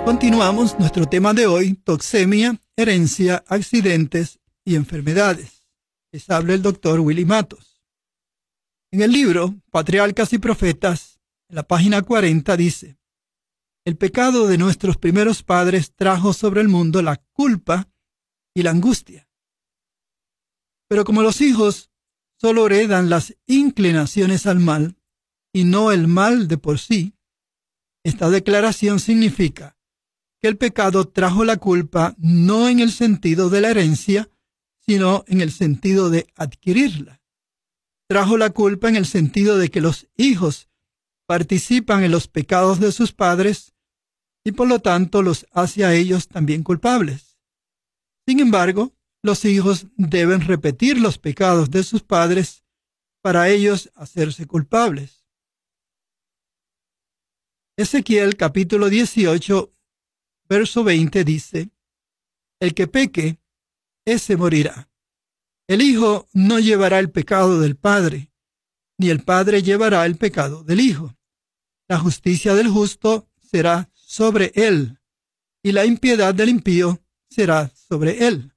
Continuamos nuestro tema de hoy, toxemia, herencia, accidentes y enfermedades. Les habla el doctor Willy Matos. En el libro Patriarcas y Profetas, en la página 40 dice: el pecado de nuestros primeros padres trajo sobre el mundo la culpa y la angustia. Pero como los hijos solo heredan las inclinaciones al mal y no el mal de por sí, esta declaración significa que el pecado trajo la culpa no en el sentido de la herencia, sino en el sentido de adquirirla. Trajo la culpa en el sentido de que los hijos participan en los pecados de sus padres y por lo tanto los hace a ellos también culpables. Sin embargo, los hijos deben repetir los pecados de sus padres para ellos hacerse culpables. Ezequiel capítulo 18, verso 20 dice: el que peque, ese morirá. El hijo no llevará el pecado del padre, ni el padre llevará el pecado del hijo. La justicia del justo será sobre él, y la impiedad del impío será sobre él.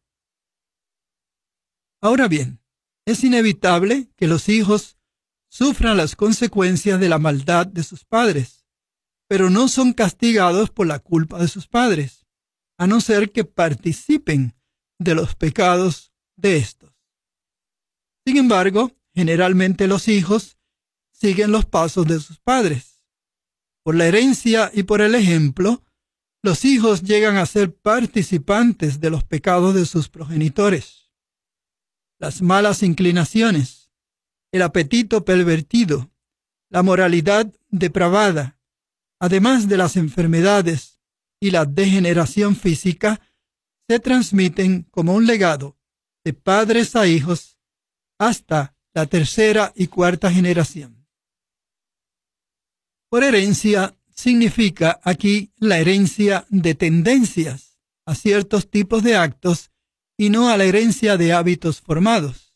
Ahora bien, es inevitable que los hijos sufran las consecuencias de la maldad de sus padres, pero no son castigados por la culpa de sus padres, a no ser que participen de los pecados de estos. Sin embargo, generalmente los hijos siguen los pasos de sus padres. Por la herencia y por el ejemplo, los hijos llegan a ser participantes de los pecados de sus progenitores. Las malas inclinaciones, el apetito pervertido, la moralidad depravada, además de las enfermedades y la degeneración física, se transmiten como un legado de padres a hijos hasta la tercera y cuarta generación. Por herencia significa aquí la herencia de tendencias a ciertos tipos de actos y no a la herencia de hábitos formados.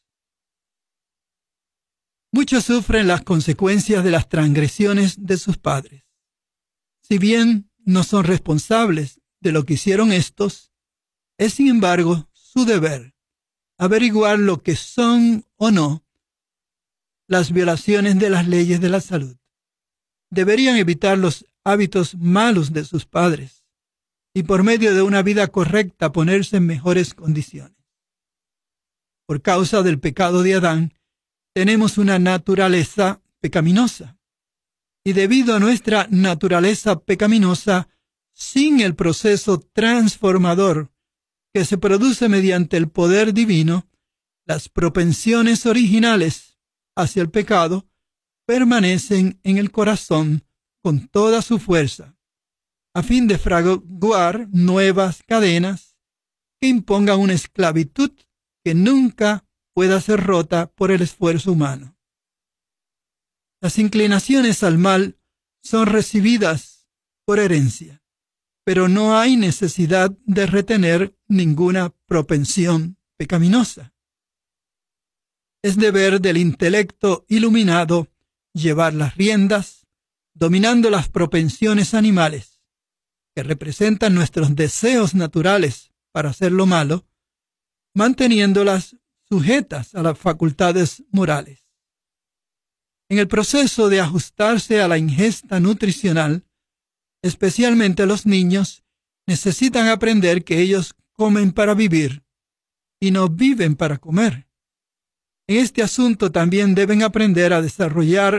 Muchos sufren las consecuencias de las transgresiones de sus padres. Si bien no son responsables de lo que hicieron estos, es sin embargo su deber averiguar lo que son o no las violaciones de las leyes de la salud. Deberían evitar los hábitos malos de sus padres y por medio de una vida correcta ponerse en mejores condiciones. Por causa del pecado de Adán, tenemos una naturaleza pecaminosa. Y debido a nuestra naturaleza pecaminosa, sin el proceso transformador que se produce mediante el poder divino, las propensiones originales hacia el pecado permanecen en el corazón con toda su fuerza, a fin de fraguar nuevas cadenas que impongan una esclavitud que nunca pueda ser rota por el esfuerzo humano. Las inclinaciones al mal son recibidas por herencia, pero no hay necesidad de retener ninguna propensión pecaminosa. Es deber del intelecto iluminado llevar las riendas, dominando las propensiones animales, que representan nuestros deseos naturales para hacer lo malo, manteniéndolas sujetas a las facultades morales. En el proceso de ajustarse a la ingesta nutricional, especialmente los niños, necesitan aprender que ellos comen para vivir y no viven para comer. En este asunto también deben aprender a desarrollar